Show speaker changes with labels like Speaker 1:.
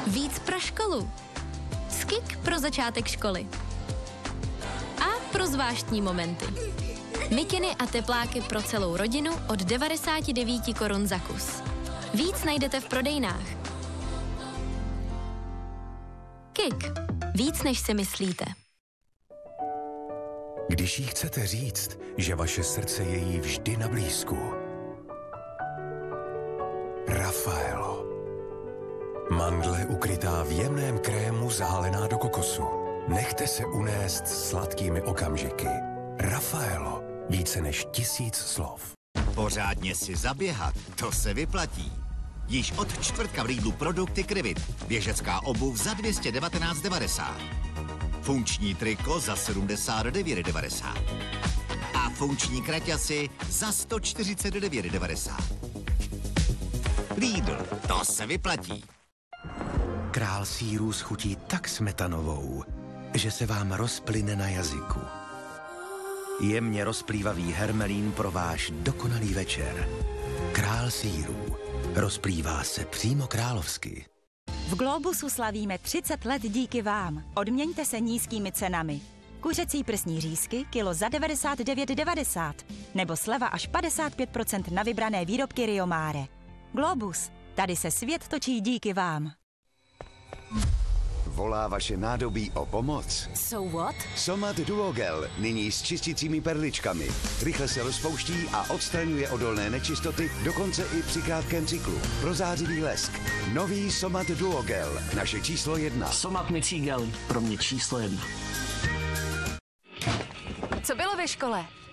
Speaker 1: Víc pro školu. Skik pro začátek školy. A pro zvláštní momenty. Mikiny a tepláky pro celou rodinu od 99 korun za kus. Víc najdete v prodejnách. Kik. Víc, než si myslíte.
Speaker 2: Když jí chcete říct, že vaše srdce je jí vždy na blízku. Raffaello. Mandle ukrytá v jemném krému zálená do kokosu. Nechte se unést sladkými okamžiky. Raffaello. Více než 1000 slov.
Speaker 3: Pořádně si zaběhat, to se vyplatí. Již od čtvrtka v Lidlu produkty Krivit. Běžecká obuv za 219,90. Funkční triko za 79,90. A funkční kraťasy za 149,90. Lidl, to se vyplatí.
Speaker 2: Král sýrů schutí tak smetanovou, že se vám rozplyne na jazyku. Jemně rozplývavý hermelín pro váš dokonalý večer. Král sýrů. Rozplývá se přímo královsky.
Speaker 4: V Globusu slavíme 30 let díky vám. Odměňte se nízkými cenami. Kuřecí prsní řízky kilo za 99,90. Nebo sleva až 55% na vybrané výrobky Rio Mare. Globus. Tady se svět točí díky vám.
Speaker 5: Volá vaše nádobí o pomoc?
Speaker 4: So what?
Speaker 5: Somat Duogel, nyní s čistícími perličkami. Rychle se rozpouští a odstraňuje odolné nečistoty, dokonce i při krátkém cyklu. Prozářivý lesk. Nový Somat Duogel, naše číslo 1.
Speaker 6: Somat mycí gel, pro mě číslo 1.
Speaker 7: Co bylo ve škole?